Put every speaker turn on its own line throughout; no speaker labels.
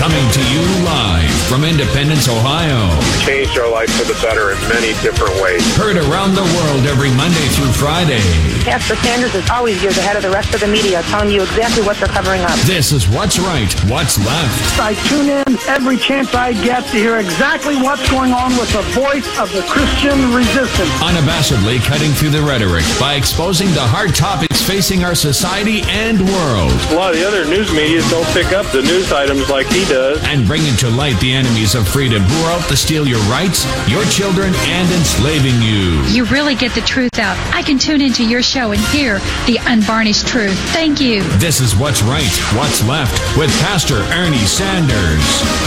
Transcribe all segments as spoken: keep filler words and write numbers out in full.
Coming to you live from Independence, Ohio.
Changed our life for the better in many different ways.
Heard around the world every Monday through Friday.
Pastor Sanders is always years ahead of the rest of the media, telling you exactly what they're covering up.
This is What's Right, What's Left.
I tune in every chance I get to hear exactly what's going on with the voice of the Christian resistance.
Unabashedly cutting through the rhetoric by exposing the hard topics facing our society and world.
A lot of the other news media don't pick up the news items like he does.
And bringing to light the enemies of freedom who are out to steal your rights, your children, and enslaving you.
You really get the truth out. I can tune into your show and hear the unvarnished truth. Thank you.
This is What's Right, What's Left with Pastor Ernie Sanders.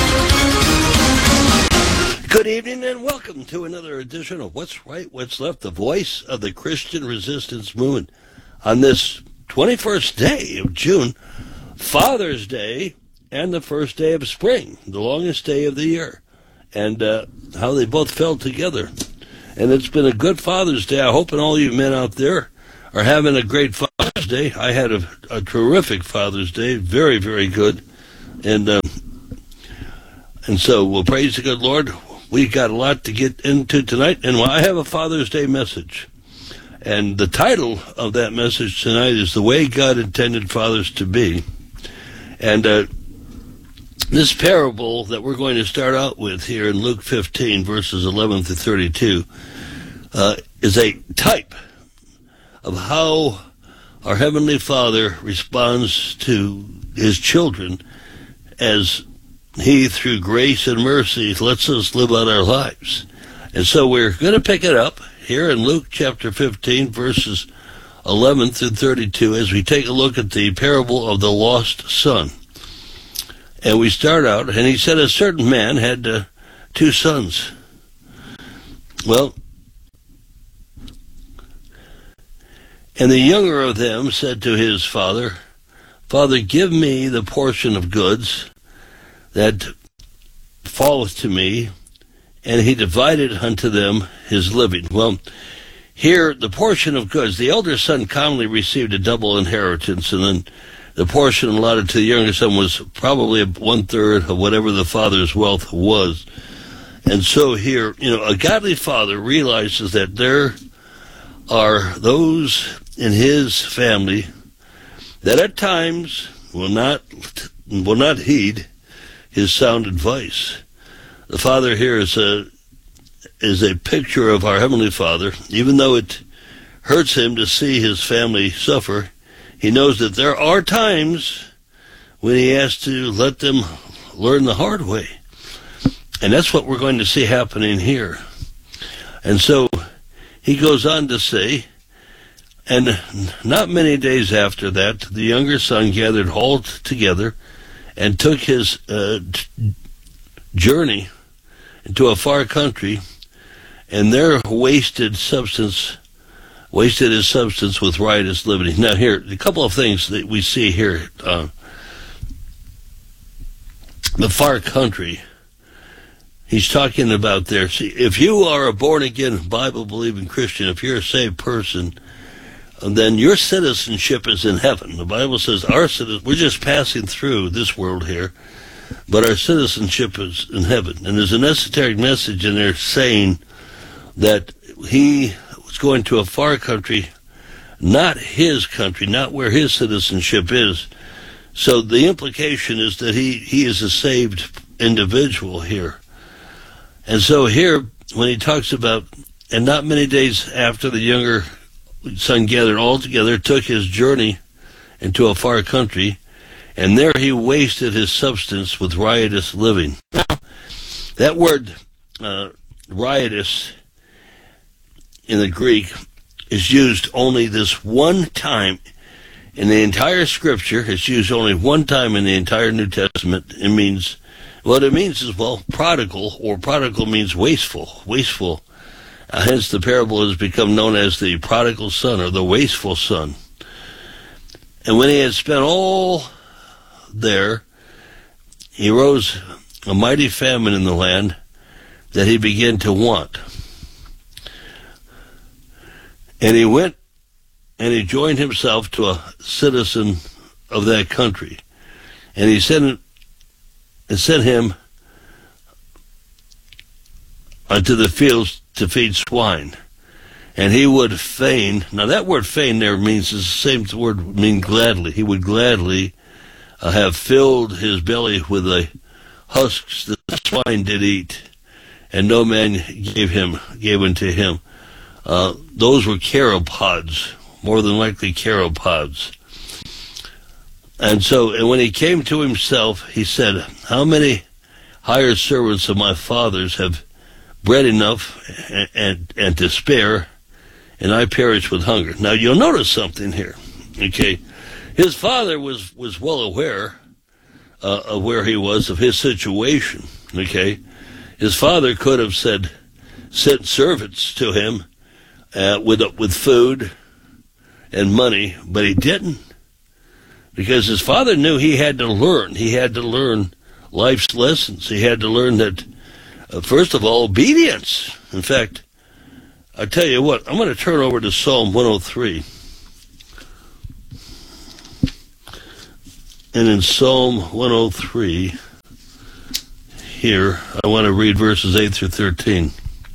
Good evening and welcome to another edition of What's Right, What's Left, the voice of the Christian resistance movement. On this twenty-first day of June, Father's Day, and the first day of spring, the longest day of the year, and uh, how they both fell together. And it's been a good Father's Day. I hope and all you men out there are having a great Father's Day. I had a, a terrific Father's Day, very, very good. And um, and so we'll praise the good Lord. We got a lot to get into tonight, and I have a Father's Day message. And the title of that message tonight is The Way God Intended Fathers to Be. And uh, this parable that we're going to start out with here in Luke fifteen, verses eleven through thirty-two, uh, is a type of how our Heavenly Father responds to His children as He, through grace and mercy, lets us live out our lives. And so we're going to pick it up here in Luke chapter fifteen, verses eleven through thirty-two, as we take a look at the parable of the lost son. And we start out, and he said a certain man had uh, two sons. Well, and the younger of them said to his father, Father, give me the portion of goods that falleth to me. And he divided unto them his living. Well, here, the portion of goods, the elder son commonly received a double inheritance, and then the portion allotted to the younger son was probably one-third of whatever the father's wealth was. And so here, you know, a godly father realizes that there are those in his family that at times will not will not heed his sound advice. The Father here is a is a picture of our Heavenly Father. Even though it hurts him to see his family suffer, he knows that there are times when he has to let them learn the hard way. And that's what we're going to see happening here. And so he goes on to say, and not many days after that, the younger son gathered all together and took his uh, journey into a far country, and there wasted substance, wasted his substance with riotous living. Now here, a couple of things that we see here. Uh, the far country, he's talking about there. See, if you are a born-again, Bible-believing Christian, if you're a saved person, then your citizenship is in heaven. The Bible says our citizen, we're just passing through this world here, but our citizenship is in heaven. And there's an esoteric message in there saying that he was going to a far country, not his country, not where his citizenship is. So the implication is that he, he is a saved individual here. And so here, when he talks about, and not many days after the younger son gathered all together, took his journey into a far country, and there he wasted his substance with riotous living. Now, that word uh, riotous in the Greek is used only this one time in the entire Scripture. It's used only one time in the entire New Testament. It means, what it means is, well, prodigal, or prodigal means wasteful, wasteful. Uh, hence the parable has become known as the prodigal son, or the wasteful son. And when he had spent all there, he arose a mighty famine in the land that he began to want. And he went and he joined himself to a citizen of that country. And he sent and sent him unto the fields to feed swine. And he would fain, now that word fain there means, is the same word mean gladly. He would gladly uh, have filled his belly with the husks that the swine did eat, and no man gave him, gave unto him. Uh, those were caropods, more than likely caropods. And so, and when he came to himself, he said, how many hired servants of my father's have bread enough and, and, and to spare, and I perish with hunger. Now, you'll notice something here, okay? His father was, was well aware uh, of where he was, of his situation, okay? His father could have said, sent servants to him uh, with with food and money, but he didn't, because his father knew he had to learn. He had to learn life's lessons. He had to learn that, uh, first of all, obedience. In fact, I tell you what, I'm going to turn over to Psalm one oh three. And in Psalm one oh three, here, I want to read verses eight through thirteen.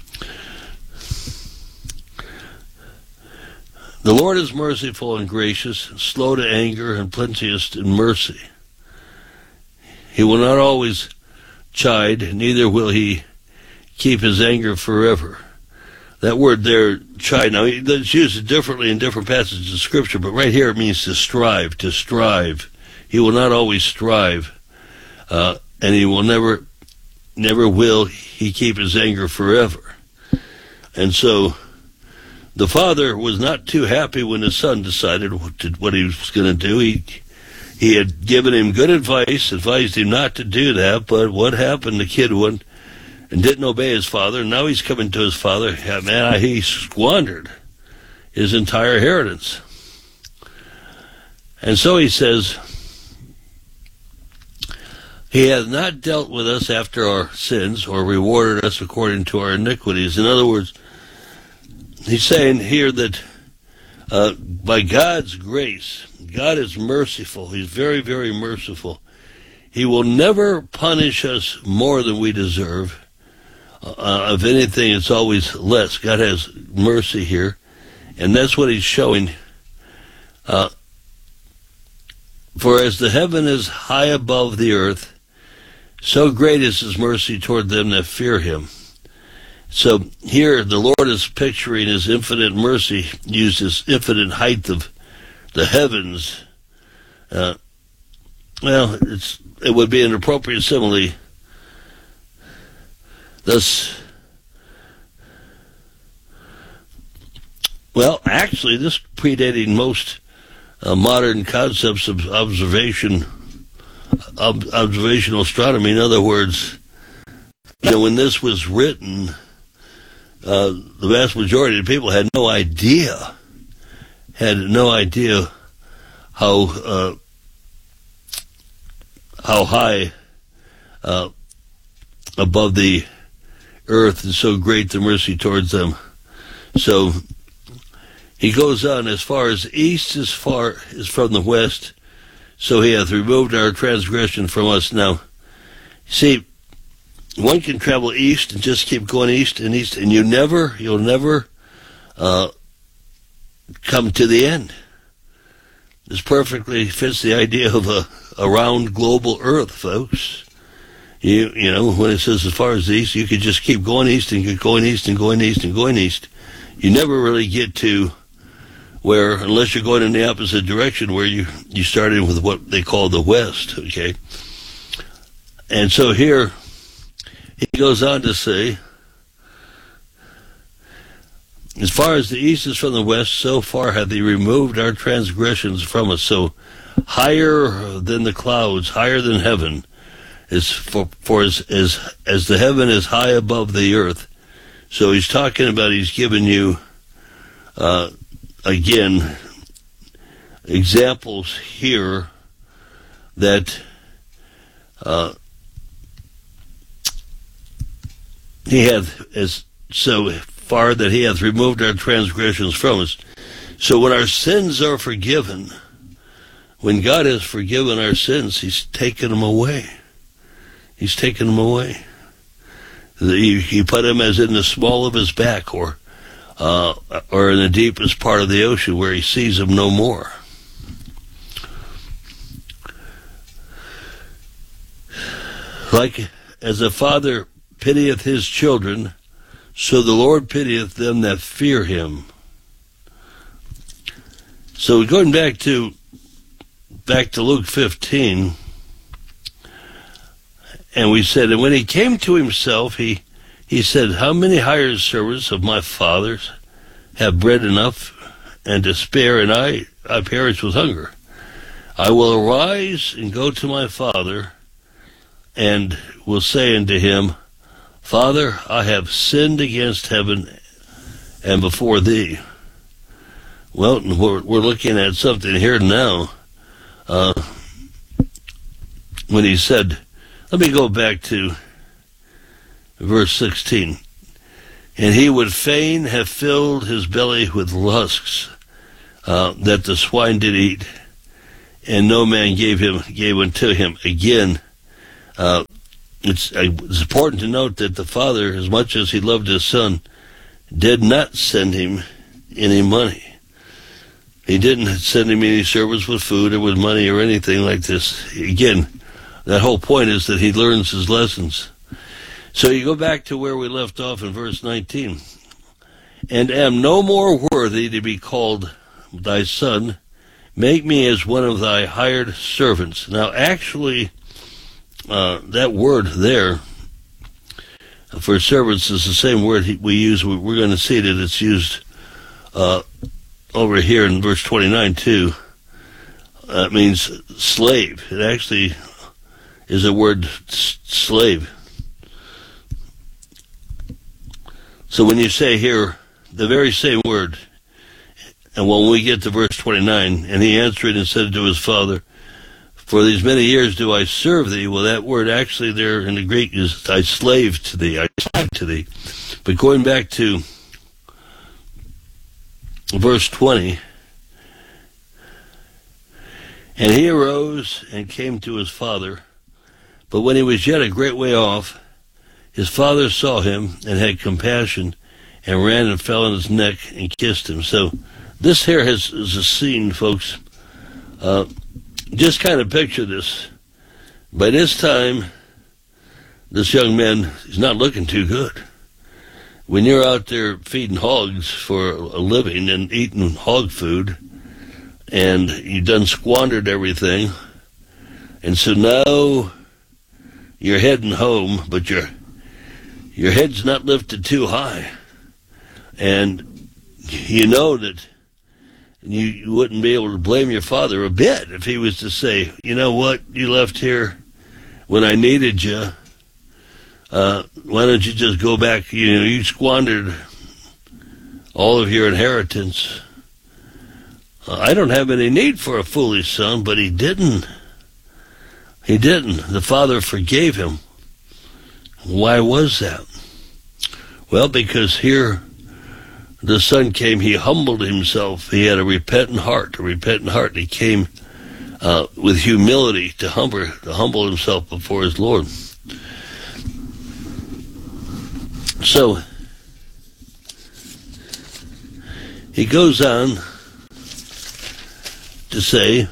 The Lord is merciful and gracious, slow to anger, and plenteous in mercy. He will not always chide, neither will he keep his anger forever. That word there, chide, now it's used differently in different passages of Scripture, but right here it means to strive, to strive. He will not always strive, uh, and he will never, never will he keep his anger forever. And so, the father was not too happy when his son decided what, to, what he was going to do. He he had given him good advice, advised him not to do that, but what happened? The kid went and didn't obey his father, and now he's coming to his father. Yeah, man, he squandered his entire inheritance. And so he says, he hath not dealt with us after our sins, or rewarded us according to our iniquities. In other words, he's saying here that uh, by God's grace, God is merciful. He's very, very merciful. He will never punish us more than we deserve. Uh, if anything, it's always less. God has mercy here, and that's what he's showing. Uh, For as the heaven is high above the earth, so great is his mercy toward them that fear him. So here the Lord is picturing his infinite mercy, used his infinite height of the heavens. Uh, well, it's it would be an appropriate simile. Thus, well, actually, this predating most uh, modern concepts of observation, ob- observational astronomy. In other words, you know, when this was written, Uh, the vast majority of people had no idea, had no idea how uh, how high uh, above the earth and so great the mercy towards them. So he goes on, as far as east as far as from the west, so he hath removed our transgression from us. Now, see, one can travel east and just keep going east and east, and you never, you'll never uh, come to the end. This perfectly fits the idea of a, a round global earth, folks. You you know, when it says as far as the east, you could just keep going east and keep going east and going east and going east. You never really get to where, unless you're going in the opposite direction, where you, you started with what they call the west, okay? And so here, he goes on to say, as far as the east is from the west, so far hath he removed our transgressions from us. So higher than the clouds, higher than heaven, is for, for as, as, as the heaven is high above the earth. So he's talking about, he's given you, uh, again, examples here that, uh, he hath, as so far that he hath removed our transgressions from us. So when our sins are forgiven, when God has forgiven our sins, he's taken them away. He's taken him away. He, he put him as in the small of his back, or uh, or in the deepest part of the ocean where he sees him no more. Like as a father pitieth his children, so the Lord pitieth them that fear him. So going back to back to Luke fifteen, and we said, and when he came to himself, he he said, how many hired servants of my father's have bread enough and to spare, and I, I perish with hunger? I will arise and go to my father, and will say unto him, Father, I have sinned against heaven and before thee. Well, we're, we're looking at something here now. Uh, when he said, let me go back to verse sixteen. And he would fain have filled his belly with husks uh, that the swine did eat, and no man gave him gave unto him. Again, uh, it's, it's important to note that the father, as much as he loved his son, did not send him any money. He didn't send him any servants with food or with money or anything like this. Again, that whole point is that he learns his lessons. So you go back to where we left off in verse nineteen. And am no more worthy to be called thy son. Make me as one of thy hired servants. Now, actually, uh, that word there for servants is the same word we use. We're going to see that it's used uh, over here in verse twenty-nine, too. That means slave. It actually is a word slave. So when you say here, the very same word, and when we get to verse twenty-nine, and he answered and said to his father, for these many years do I serve thee. Well, that word actually there in the Greek is I slave to thee, I slave to thee. But going back to verse twenty, and he arose and came to his father, but when he was yet a great way off, his father saw him and had compassion and ran and fell on his neck and kissed him. So this here has, is a scene, folks. Uh, just kind of picture this. By this time, this young man is not looking too good. When you're out there feeding hogs for a living and eating hog food, and you done squandered everything, and so now you're heading home, but your your head's not lifted too high, and you know that you, you wouldn't be able to blame your father a bit if he was to say, you know what, you left here when I needed you. Uh, why don't you just go back? You know, you squandered all of your inheritance. Uh, I don't have any need for a foolish son, but he didn't. He didn't. The father forgave him. Why was that? Well, because here the son came, he humbled himself. He had a repentant heart, a repentant heart. He came uh, with humility to humble, to humble himself before his Lord. So he goes on to say,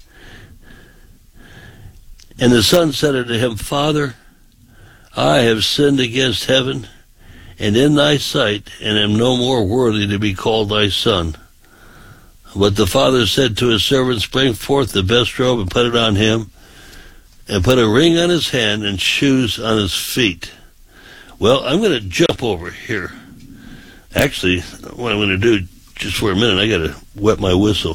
and the son said unto him, Father, I have sinned against heaven and in thy sight, and am no more worthy to be called thy son. But the father said to his servants, bring forth the best robe and put it on him, and put a ring on his hand and shoes on his feet. Well, I'm going to jump over here. Actually, what I'm going to do, just for a minute, I got to wet my whistle.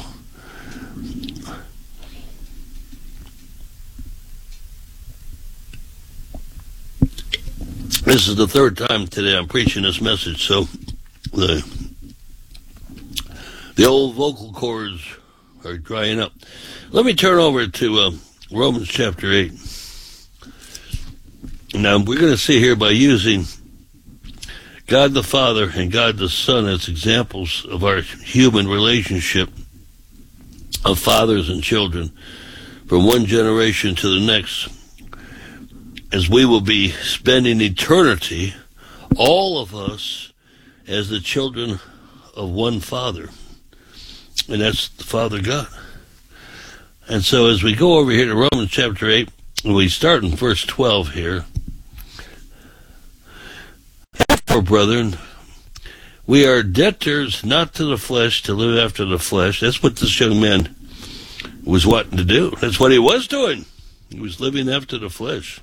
This is the third time today I'm preaching this message, so the the old vocal cords are drying up. Let me turn over to uh, Romans chapter eight. Now, we're going to see here by using God the Father and God the Son as examples of our human relationship of fathers and children from one generation to the next. as we will be spending eternity, all of us as the children of one Father, and that's the Father God. And so as we go over here to Romans chapter eight, and we start in verse twelve here, therefore, brethren, we are debtors not to the flesh to live after the flesh. That's what this young man was wanting to do. That's what he was doing. He was living after the flesh.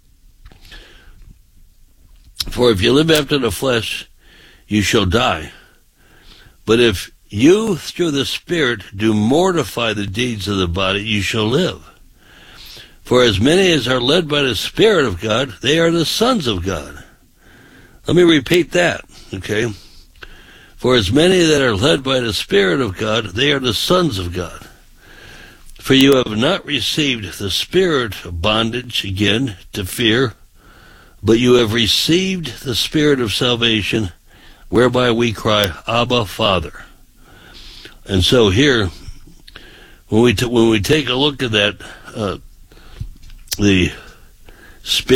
For if you live after the flesh, you shall die. But if you, through the Spirit, do mortify the deeds of the body, you shall live. For as many as are led by the Spirit of God, they are the sons of God. Let me repeat that, okay? For as many that are led by the Spirit of God, they are the sons of God. For you have not received the spirit of bondage, again, to fear, but you have received the Spirit of salvation, whereby we cry, Abba, Father. And so here, when we t- when we take a look at that, uh, the Spirit